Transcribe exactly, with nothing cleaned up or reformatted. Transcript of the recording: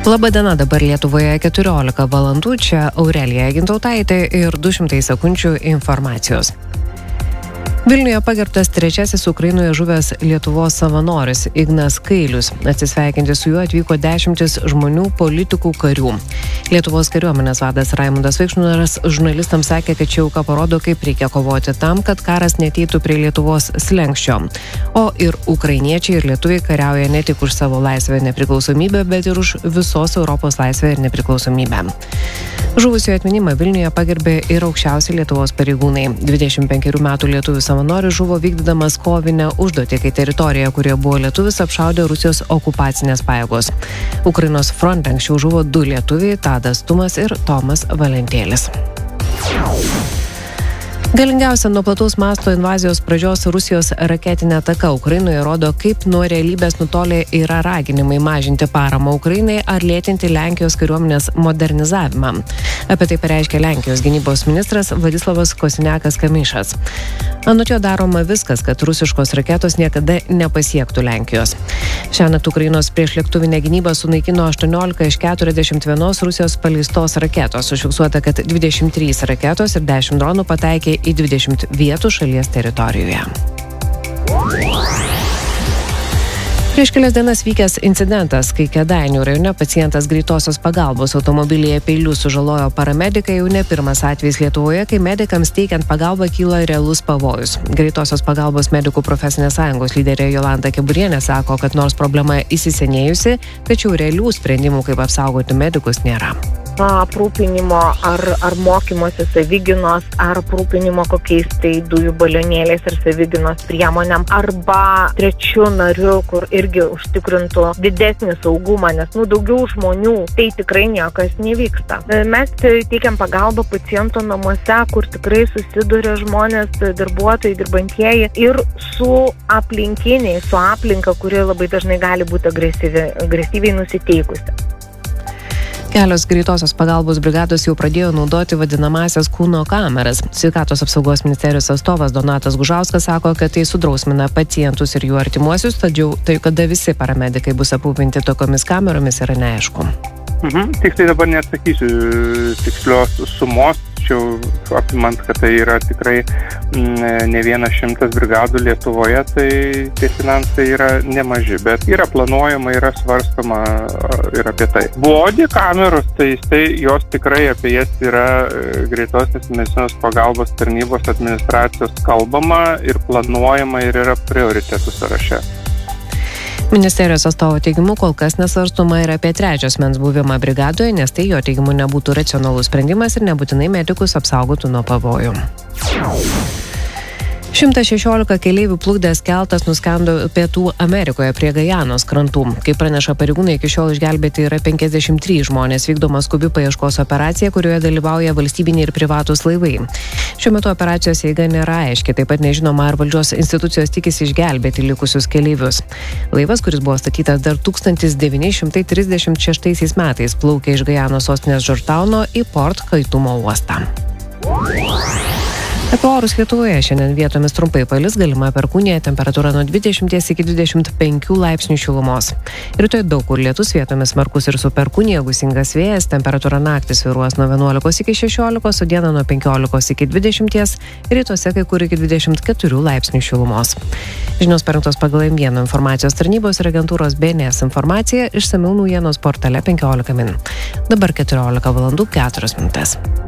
Labadiena, dabar Lietuvoje keturiolika valandų, čia Aurelija Gintautaitė ir du šimtai sekundžių informacijos. Vilniuje pagerbtas trečiasis Ukrainoje žuvęs Lietuvos savanoris Ignas Kailius. Atsisveikinti su juo atvyko dešimtis žmonių, politikų, karių. Lietuvos kariuomenės vadas Raimundas Vaikšnoras žurnalistams sakė, kad ši auka parodo, kaip reikia kovoti tam, kad karas neateitų prie Lietuvos slenksčio. O ir ukrainiečiai ir lietuviai kariauja ne tik už savo laisvę ir nepriklausomybę, bet ir už visos Europos laisvę ir nepriklausomybę. Žuvusių atminimą Vilniuje pagerbė ir aukščiausi Lietuvos pareigūnai. dvidešimt penkerių metų lietuvių savanoris žuvo vykdydamas kovinę užduotį, kai teritorija, kurioje buvo lietuvis, apšaudė Rusijos okupacinės pajėgos. Ukrainos fronte anksčiau žuvo du lietuviai, Tadas Tumas ir Tomas Valentėlis. Galingiausia nuo plataus masto invazijos pradžios Rusijos raketinė ataka Ukrainoje rodo, kaip nuo realybės nutolę yra raginimai mažinti paramą Ukrainai ar lėtinti Lenkijos kariuomenės modernizavimą. Apie tai pareiškė Lenkijos gynybos ministras Vladislavas Kosiniakas-Kamyšas. Anot jo daroma viskas, kad rusiškos raketos niekada nepasiektų Lenkijos. Šiąnakt Ukrainos priešlėktuvinė gynyba sunaikino aštuoniolika iš keturiasdešimt vienos Rusijos paleistos raketos. Užfiksuota, kad dvidešimt trys raketos ir dešimt dronų pataikė į dvidešimt vietų šalies teritorijoje. Prieš kelias dienas vykęs incidentas, kai Kėdainių rajone pacientas greitosios pagalbos automobilyje peiliu sužalojo paramediką, jau ne pirmas atvejis Lietuvoje, kai medikams teikiant pagalbą kyla realus pavojus. Greitosios pagalbos medikų profesinės sąjungos lyderė Jolanta Keburienė sako, kad nors problema įsisenėjusi, tačiau realių sprendimų, kaip apsaugoti medikus, nėra. Aprūpinimo ar, ar mokymosi savigynos, ar aprūpinimo kokiais tai dujų balionėliais ir savigynos priemonėm, arba trečių narių, kur irgi užtikrintų didesnį saugumą, nes nu, daugiau žmonių tai tikrai niekas nevyksta. Mes teikiam pagalbą paciento namuose, kur tikrai susiduria žmonės, darbuotojai, dirbantieji ir su aplinkiniai, su aplinka, kuri labai dažnai gali būti agresyvi, agresyviai nusiteikusi. Kelios greitosios pagalbos brigados jau pradėjo naudoti vadinamasias kūno kameras. Sveikatos apsaugos ministerijos atstovas Donatas Gužauskas sako, kad tai sudrausmina pacientus ir jų artimuosius, tačiau tai kada visi paramedikai bus aprūpinti tokiomis kameromis yra neaišku. Mhm, tiksliai dabar neatsakysiu tikslios sumos, tačiau apimant, kad tai yra tikrai ne vienas šimtas brigadų Lietuvoje, tai tie finansai yra nemaži, bet yra planuojama, yra svarstama ir apie tai. Body kameros, tai, tai jos tikrai apie jas yra greitosios medicinos pagalbos tarnybos administracijos kalbama ir planuojama ir yra prioritetų sąraše. Ministerijos atstovo teigimu kol kas nesvarstoma ir apie trečios mens buvimą brigadoje, nes tai jo teigimu nebūtų racionalus sprendimas ir nebūtinai medikus apsaugotų nuo pavojų. šimtas šešiolika keleivių plukdęs keltas nuskendo Pietų Amerikoje prie Gajanos krantų. Kaip praneša pareigūnai, iki šiol išgelbėti yra penkiasdešimt trys žmonės, vykdoma skubi paieškos operacija, kurioje dalyvauja valstybiniai ir privatūs laivai. Šiuo metu operacijos eiga nėra aiški, taip pat nežinoma, ar valdžios institucijos tikisi išgelbėti likusius keleivius. Laivas, kuris buvo statytas dar tūkstantis devyni šimtai trisdešimt šeštaisiais metais, plaukė iš Gajanos sostinės Džordžtauno į Port Kaitumo uostą. Apie orus Lietuvoje šiandien vietomis trumpai palis, galima perkūnija, temperatūra nuo dvidešimt iki dvidešimt penkių laipsnių šilumos. Rytoj daug kur lietus, vietomis smarkus ir su perkūnija, gūsingas vėjas, temperatūra naktį svyruos nuo vienuolikos iki šešiolikos, o dieną nuo penkiolikos iki dvidešimties, rytuose kai kur iki dvidešimt keturių laipsnių šilumos. Žinios parengtos pagal M vieną informacijos tarnybos ir agentūros B N S informacija, išsamiau naujienos portale penkiolika min. Dabar keturiolika valandų keturios minutės.